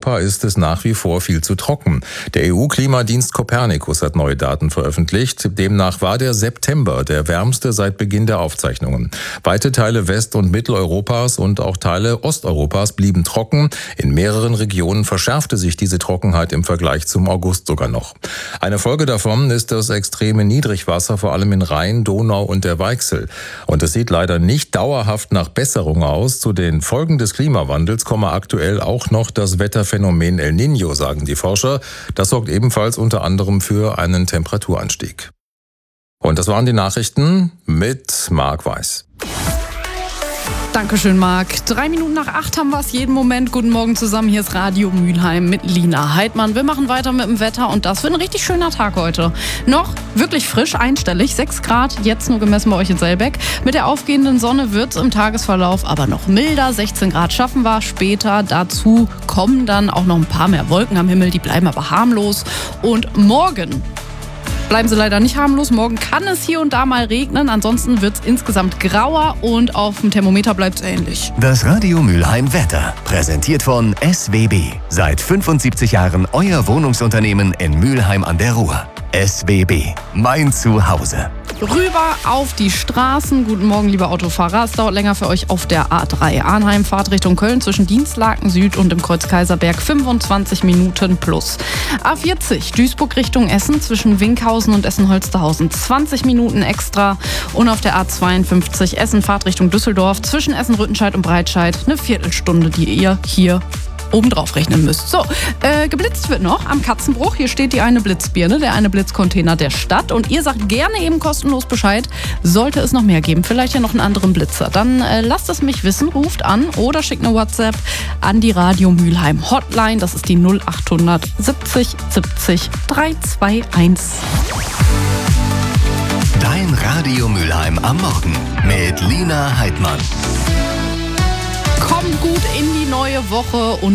Europa ist es nach wie vor viel zu trocken. Der EU-Klimadienst Copernicus hat neue Daten veröffentlicht. Demnach war der September der wärmste seit Beginn der Aufzeichnungen. Weite Teile West- und Mitteleuropas und auch Teile Osteuropas blieben trocken. In mehreren Regionen verschärfte sich diese Trockenheit im Vergleich zum August sogar noch. Eine Folge davon ist das extreme Niedrigwasser, vor allem in Rhein, Donau und der Weichsel. Und es sieht leider nicht dauerhaft nach Besserung aus. Zu den Folgen des Klimawandels komme aktuell auch noch das Wetterphänomen El Niño, sagen die Forscher. Das sorgt ebenfalls unter anderem für einen Temperaturanstieg. Und das waren die Nachrichten mit Marc Weiß. Dankeschön, Marc. 3 Minuten nach 8 haben wir es jeden Moment. Guten Morgen zusammen. Hier ist Radio Mülheim mit Lina Heidmann. Wir machen weiter mit dem Wetter und das wird ein richtig schöner Tag heute. Noch wirklich frisch, einstellig, 6 Grad, jetzt nur gemessen bei euch in Selbeck. Mit der aufgehenden Sonne wird es im Tagesverlauf aber noch milder. 16 Grad schaffen wir später. Dazu kommen dann auch noch ein paar mehr Wolken am Himmel. Die bleiben aber harmlos. Und morgen bleiben sie leider nicht harmlos. Morgen kann es hier und da mal regnen. Ansonsten wird es insgesamt grauer und auf dem Thermometer bleibt es ähnlich. Das Radio Mülheim Wetter. Präsentiert von SWB. Seit 75 Jahren euer Wohnungsunternehmen in Mülheim an der Ruhr. SWB. Mein Zuhause. Rüber auf die Straßen. Guten Morgen, liebe Autofahrer. Es dauert länger für euch auf der A3 Arnheim, Fahrt Richtung Köln zwischen Dienstlaken Süd und dem Kreuz Kaiserberg 25 Minuten plus. A40 Duisburg Richtung Essen zwischen Winkhausen und Essen-Holsterhausen 20 Minuten extra. Und auf der A52 Essen, Fahrt Richtung Düsseldorf zwischen Essen-Rüttenscheid und Breitscheid eine Viertelstunde, die ihr hier obendrauf rechnen müsst. So, geblitzt wird noch am Katzenbruch. Hier steht die eine Blitzbirne, der eine Blitzcontainer der Stadt. Und ihr sagt gerne eben kostenlos Bescheid, sollte es noch mehr geben. Vielleicht ja noch einen anderen Blitzer. Dann lasst es mich wissen, ruft an oder schickt eine WhatsApp an die Radio Mülheim Hotline. Das ist die 0800 70 70 321. Dein Radio Mülheim am Morgen mit Lina Heidmann. Kommt gut in die neue Woche und